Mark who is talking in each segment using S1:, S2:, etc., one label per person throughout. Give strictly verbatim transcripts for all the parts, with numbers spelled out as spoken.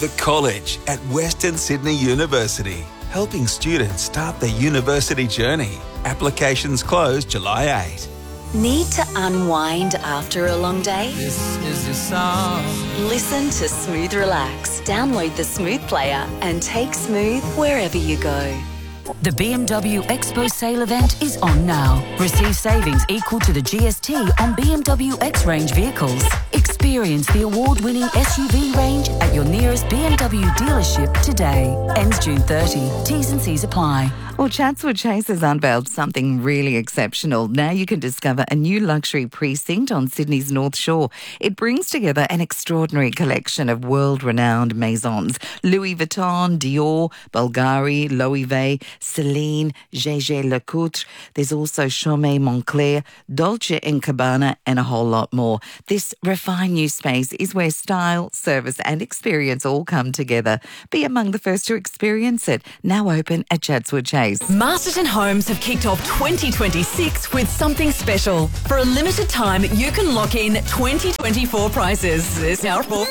S1: The College at Western Sydney University, helping students start their university journey. Applications close July eighth.
S2: Need to unwind after a long day?
S3: This is your song.
S2: Listen to Smooth Relax. Download the Smooth player and take Smooth wherever you go.
S4: The B M W Expo sale event is on now. Receive savings equal to the G S T on B M W X-Range vehicles. Experience the award-winning S U V range at your nearest B M W dealership today. Ends June thirtieth. T's and C's apply.
S5: Well, Chatswood Chase has unveiled something really exceptional. Now you can discover a new luxury precinct on Sydney's North Shore. It brings together an extraordinary collection of world-renowned maisons. Louis Vuitton, Dior, Bulgari, Loewe, Celine, G G Lecoutre. There's also Chaumet Moncler, Dolce and Gabbana, and a whole lot more. This refined new space is where style, service and experience all come together. Be among the first to experience it. Now open at Chatswood Chase.
S6: Masterton Homes have kicked off twenty twenty-six with something special. For a limited time, you can lock in twenty twenty-four prices. There's now four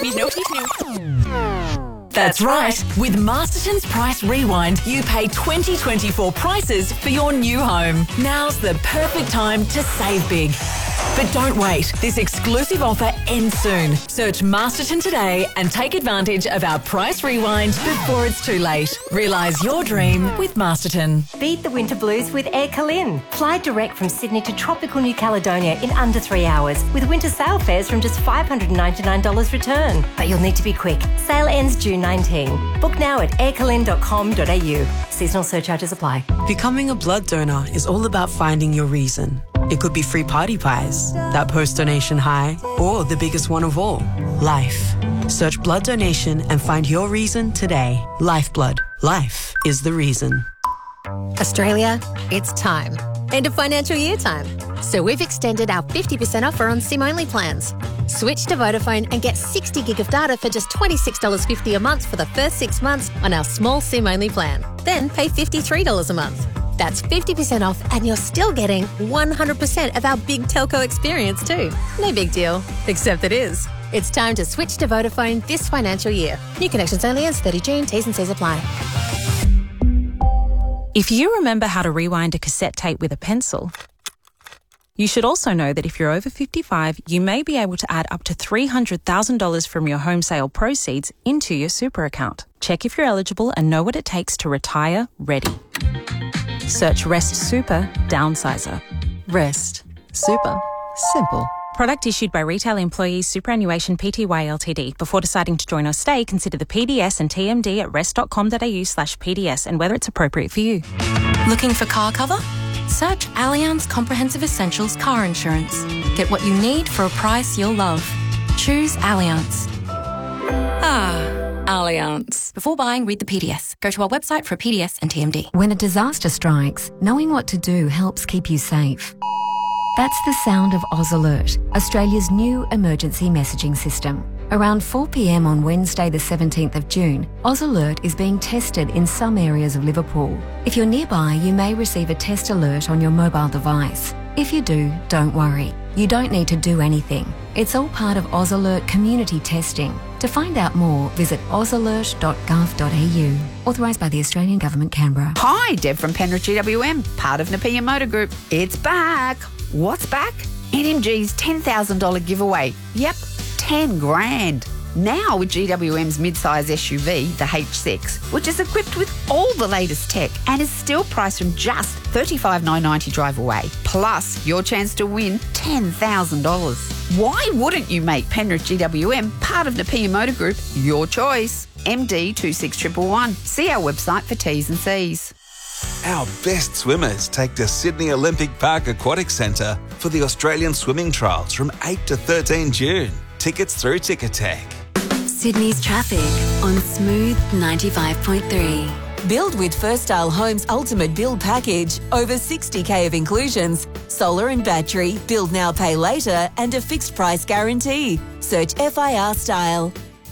S6: That's right. With Masterton's Price Rewind, you pay twenty twenty-four prices for your new home. Now's the perfect time to save big. But don't wait. This exclusive offer ends soon. Search Masterton today and take advantage of our Price Rewind before it's too late. Realise your dream with Masterton.
S7: Beat the winter blues with Air Calin. Fly direct from Sydney to tropical New Caledonia in under three hours with winter sail fares from just five hundred ninety-nine dollars return. But you'll need to be quick. Sale ends June nineteenth. Book now at air calin dot com dot a u. Seasonal surcharges apply.
S8: Becoming a blood donor is all about finding your reason. It could be free party pies, that post-donation high, or the biggest one of all, life. Search blood donation and find your reason today. Lifeblood. Life is the reason.
S9: Australia, it's time. End of financial year time. So we've extended our fifty percent offer on SIM-only plans. Switch to Vodafone and get sixty gig of data for just twenty-six dollars fifty a month for the first six months on our small SIM-only plan. Then pay fifty-three dollars a month. That's fifty percent off and you're still getting one hundred percent of our big telco experience too. No big deal, except it is. It's time to switch to Vodafone this financial year. New connections only ends thirtieth of June. T's and C's apply.
S10: If you remember how to rewind a cassette tape with a pencil, you should also know that if you're over fifty-five, you may be able to add up to three hundred thousand dollars from your home sale proceeds into your super account. Check if you're eligible and know what it takes to retire ready. Search Rest Super Downsizer.
S11: Rest Super. Simple.
S10: Product issued by Retail Employees Superannuation Pty Ltd. Before deciding to join or stay, consider the P D S and T M D at rest dot com dot a u slash P D S and whether it's appropriate for you.
S12: Looking for car cover? Search Allianz Comprehensive Essentials Car Insurance. Get what you need for a price you'll love. Choose Allianz.
S9: Ah, Allianz.
S12: Before buying, read the P D S. Go to our website for a P D S and T M D.
S13: When a disaster strikes, knowing what to do helps keep you safe. That's the sound of Oz Alert, Australia's new emergency messaging system. Around four p m on Wednesday the seventeenth of June, Oz Alert is being tested in some areas of Liverpool. If you're nearby, you may receive a test alert on your mobile device. If you do, don't worry. You don't need to do anything. It's all part of Oz Alert community testing. To find out more, visit oz alert dot gov dot a u. Authorised by the Australian Government, Canberra.
S14: Hi, Deb from Penrith G W M, part of Nepean Motor Group. It's back. What's back? N M G's ten thousand dollars giveaway. Yep, ten grand. Now with G W M's mid-size S U V, the H six, which is equipped with all the latest tech and is still priced from just thirty-five thousand nine hundred ninety dollars drive away. Plus, your chance to win ten thousand dollars. Why wouldn't you make Penrith G W M part of Nepean Motor Group your choice? M D two six one one one. See our website for T's and C's.
S1: Our best swimmers take to Sydney Olympic Park Aquatic Centre for the Australian Swimming Trials from eight to thirteen June. Tickets through Ticketek.
S2: Sydney's traffic on Smooth ninety-five point three.
S6: Build with First Style Homes' ultimate build package. Over sixty k of inclusions. Solar and battery, build now, pay later, and a fixed price guarantee. Search F I R Style.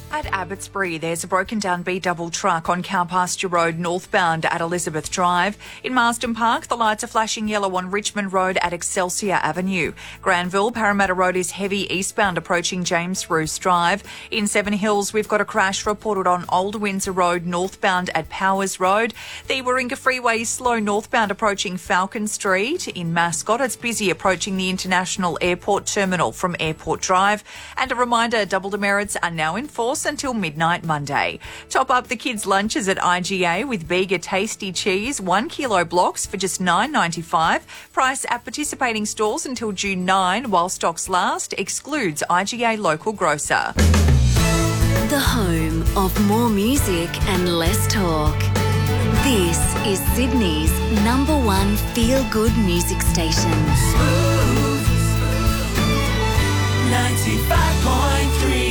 S15: At Abbotsbury, there's a broken down B-double truck on Cowpasture Road northbound at Elizabeth Drive. In Marsden Park, the lights are flashing yellow on Richmond Road at Excelsior Avenue. Granville, Parramatta Road is heavy eastbound approaching James Roos Drive. In Seven Hills, we've got a crash reported on Old Windsor Road northbound at Powers Road. The Warringah Freeway is slow northbound approaching Falcon Street. In Mascot, it's busy approaching the International Airport Terminal from Airport Drive. And a reminder, double demerits are now in force until midnight Monday. Top up the kids' lunches at I G A with Bega Tasty Cheese, one kilo blocks for just nine ninety-five. Price at participating stores until June ninth while stocks last. Excludes I G A local grocer.
S2: The home of more music and less talk. This is Sydney's number one feel-good music station.
S15: ninety-five point three.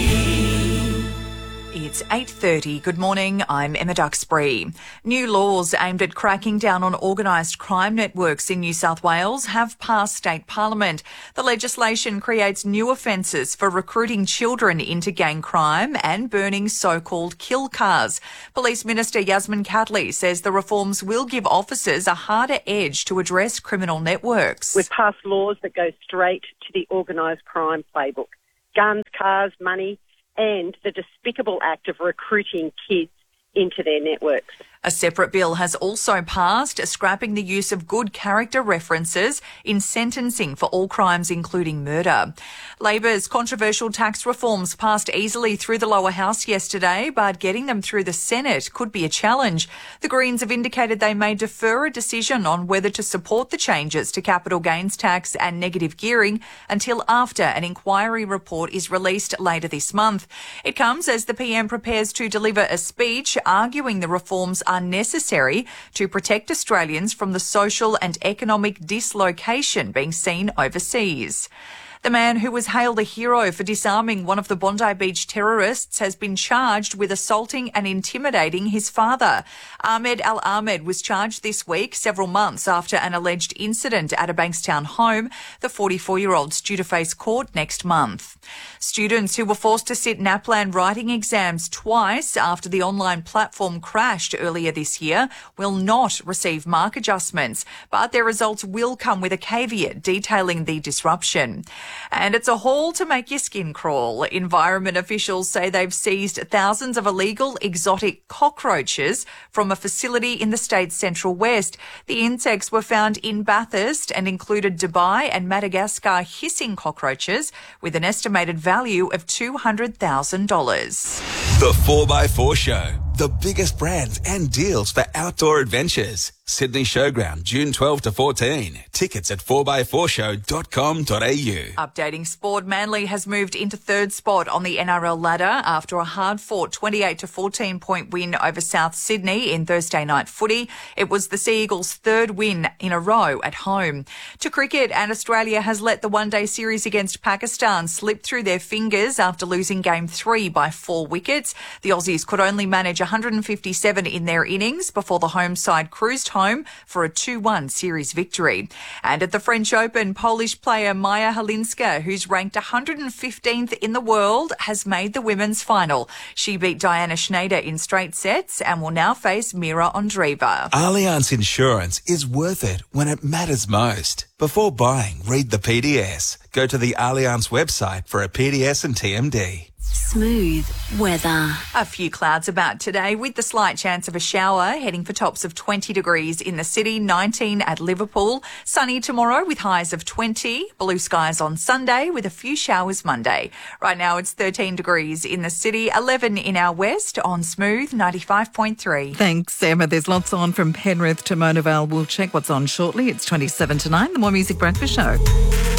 S15: It's eight thirty. Good morning. I'm Emma Duxbury. New laws aimed at cracking down on organised crime networks in New South Wales have passed state parliament. The legislation creates new offences for recruiting children into gang crime and burning so-called kill cars. Police Minister Yasmin Catley says the reforms will give officers a harder edge to address criminal networks.
S16: We've passed laws that go straight to the organised crime playbook. Guns, cars, money, and the despicable act of recruiting kids into their networks.
S15: A separate bill has also passed, scrapping the use of good character references in sentencing for all crimes, including murder. Labor's controversial tax reforms passed easily through the lower house yesterday, but getting them through the Senate could be a challenge. The Greens have indicated they may defer a decision on whether to support the changes to capital gains tax and negative gearing until after an inquiry report is released later this month. It comes as the P M prepares to deliver a speech arguing the reforms are necessary to protect Australians from the social and economic dislocation being seen overseas. The man who was hailed a hero for disarming one of the Bondi Beach terrorists has been charged with assaulting and intimidating his father. Ahmed Al Ahmed was charged this week, several months after an alleged incident at a Bankstown home. The forty-four-year-old's due to face court next month. Students who were forced to sit NAPLAN writing exams twice after the online platform crashed earlier this year will not receive mark adjustments, but their results will come with a caveat detailing the disruption. And it's a haul to make your skin crawl. Environment officials say they've seized thousands of illegal exotic cockroaches from a facility in the state's central west. The insects were found in Bathurst and included Dubai and Madagascar hissing cockroaches with an estimated value of two hundred thousand dollars.
S1: The four by four Show. The biggest brands and deals for outdoor adventures. Sydney Showground, June twelfth to fourteen. Tickets at four by four show dot com dot a u.
S15: Updating sport, Manly has moved into third spot on the N R L ladder after a hard-fought twenty-eight to fourteen point win over South Sydney in Thursday night footy. It was the Sea Eagles' third win in a row at home. To cricket, and Australia has let the one-day series against Pakistan slip through their fingers after losing game three by four wickets. The Aussies could only manage one hundred fifty-seven in their innings before the home side cruised home for a two one series victory. And at the French Open, Polish player Maja Halinska, who's ranked one hundred fifteenth in the world, has made the women's final. She beat Diana Schneider in straight sets and will now face Mira Andreeva.
S1: Allianz Insurance is worth it when it matters most. Before buying, read the P D S. Go to the Allianz website for a P D S and T M D.
S2: Smooth weather.
S15: A few clouds about today with the slight chance of a shower, heading for tops of twenty degrees in the city, nineteen at Liverpool. Sunny tomorrow with highs of twenty. Blue skies on Sunday with a few showers Monday. Right now it's thirteen degrees in the city, eleven in our west on Smooth ninety-five point three.
S5: Thanks, Emma. There's lots on from Penrith to Mona Vale. We'll check what's on shortly. It's twenty-seven to nine, the More Music Breakfast Show.